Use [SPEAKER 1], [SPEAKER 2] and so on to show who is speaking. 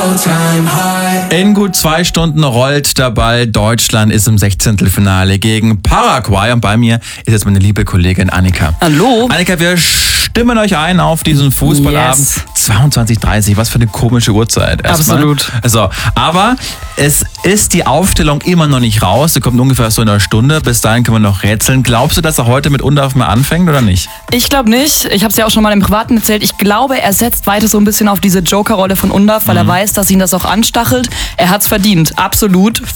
[SPEAKER 1] In gut 2 Stunden rollt der Ball. Deutschland ist im 16. Finale gegen Paraguay. Und bei mir ist jetzt meine liebe Kollegin Annika.
[SPEAKER 2] Hallo.
[SPEAKER 1] Annika, wir stimmen euch ein auf diesen Fußballabend.
[SPEAKER 2] Yes.
[SPEAKER 1] 22:30, was für eine komische Uhrzeit. Erstmal.
[SPEAKER 2] Absolut.
[SPEAKER 1] Also, aber es ist die Aufstellung immer noch nicht raus. Sie kommt ungefähr so in einer Stunde. Bis dahin können wir noch rätseln. Glaubst du, dass er heute mit Undorf mal anfängt oder nicht?
[SPEAKER 2] Ich glaube nicht. Ich habe es ja auch schon mal im Privaten erzählt. Ich glaube, er setzt weiter so ein bisschen auf diese Joker-Rolle von Undorf, weil er weiß, dass ihn das auch anstachelt. Er hat's verdient. Absolut.